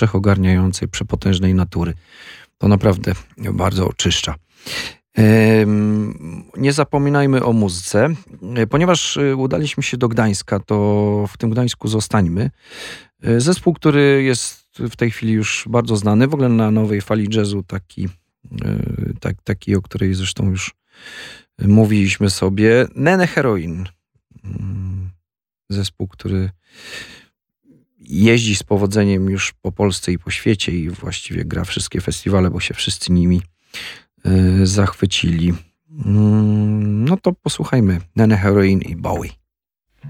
wszechogarniającej, przepotężnej natury. To naprawdę bardzo oczyszcza. Nie zapominajmy o muzyce. Ponieważ udaliśmy się do Gdańska, to w tym Gdańsku zostańmy. Zespół, który jest w tej chwili już bardzo znany, w ogóle na nowej fali jazzu, taki o której zresztą już mówiliśmy sobie. Nene Heroin. Zespół, który jeździ z powodzeniem już po Polsce i po świecie i właściwie gra wszystkie festiwale, bo się wszyscy nimi zachwycili. No to posłuchajmy Nene Heroin i Bowie.